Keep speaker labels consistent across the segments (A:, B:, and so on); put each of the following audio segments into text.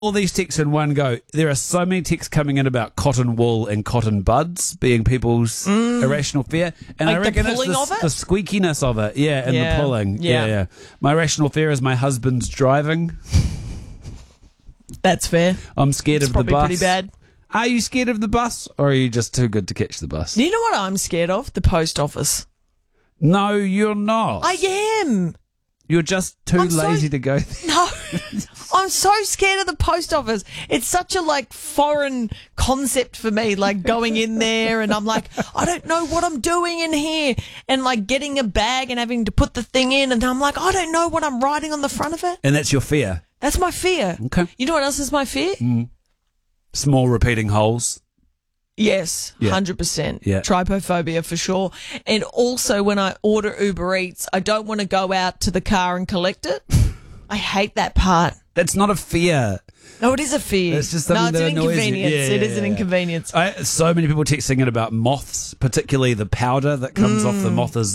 A: all these texts in one go. There are so many texts coming in about cotton wool and cotton buds being people's irrational fear. And
B: Like
A: I reckon
B: the
A: it's
B: pulling of it?
A: the squeakiness of it. Yeah, and
B: Yeah.
A: the pulling.
B: Yeah.
A: Yeah. My irrational fear is my husband's driving.
B: That's fair.
A: I'm scared
B: It's
A: of the
B: probably
A: bus.
B: pretty bad.
A: Are you scared of the bus, or are you just too good to catch the bus?
B: Do you know what I'm scared of? The post office.
A: No, you're not.
B: I am.
A: You're just too
B: I'm so-
A: lazy to go there.
B: No, I'm so scared of the post office. It's such a foreign concept for me, going in there and I'm like, I don't know what I'm doing in here, and getting a bag and having to put the thing in, and I'm like, I don't know what I'm writing on the front of it.
A: And that's your fear.
B: That's my fear.
A: Okay.
B: You know what else is my fear?
A: Small repeating holes.
B: Yes,
A: Yeah.
B: 100%.
A: Yeah.
B: Trypophobia for sure. And also when I order Uber Eats, I don't want to go out to the car and collect it. I hate that part.
A: That's not a fear.
B: No, it is a fear.
A: It's just something
B: no, it's
A: that
B: an
A: annoys you.
B: inconvenience.
A: Yeah,
B: It is an
A: yeah.
B: inconvenience.
A: So many people texting in about moths, particularly the powder that comes off the moths.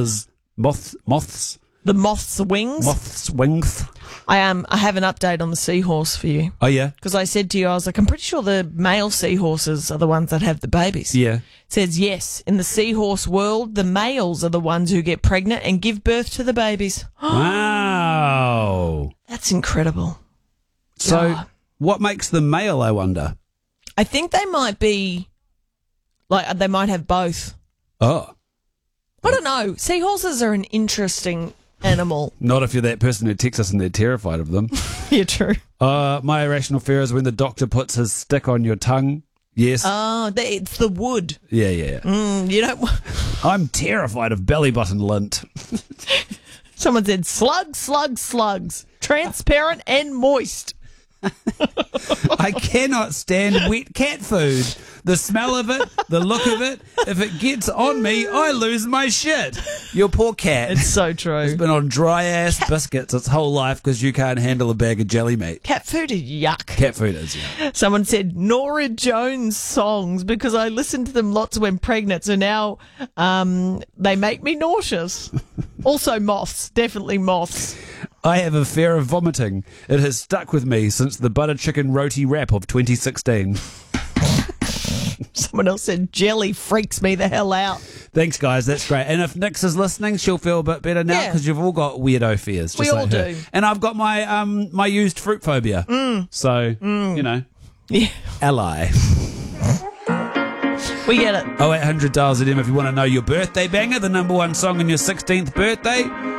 B: The moth's wings.
A: Moths' wings.
B: I have an update on the seahorse for you.
A: Oh, yeah?
B: Because I said to you, I was like, I'm pretty sure the male seahorses are the ones that have the babies.
A: Yeah.
B: It says, yes, in the seahorse world, the males are the ones who get pregnant and give birth to the babies.
A: Wow.
B: That's incredible.
A: So,
B: God.
A: what makes them male, I wonder?
B: I think they might be, they might have both.
A: Oh.
B: I don't know. Seahorses are an interesting animal.
A: Not if you're that person who texts us and they're terrified of them.
B: Yeah, true.
A: My irrational fear is when the doctor puts his stick on your tongue. Yes.
B: Oh, it's the wood.
A: Yeah.
B: You don't.
A: I'm terrified of belly button lint.
B: Someone said slugs, transparent and moist.
A: I cannot stand wet cat food. The smell of it, the look of it, if it gets on me, I lose my shit. Your poor cat.
B: It's so true.
A: It's been on dry-ass biscuits its whole life because you can't handle a bag of jelly meat.
B: Cat food is yuck.
A: Cat food is, yeah.
B: Someone said Nora Jones songs because I listened to them lots when pregnant, so now they make me nauseous. Also moths, definitely moths.
A: I have a fear of vomiting. It has stuck with me since the butter chicken roti wrap of 2016.
B: Someone else said jelly freaks me the hell out.
A: Thanks, guys. That's great. And if Nix is listening, she'll feel a bit better now
B: Yeah.
A: because you've all got weirdo fears. Just
B: We
A: like
B: all
A: her.
B: do.
A: And I've got my my used fruit phobia. So, you know,
B: Yeah,
A: ally.
B: we get it.
A: 0800 dials at M if you want to know your birthday banger, the number one song on your 16th birthday.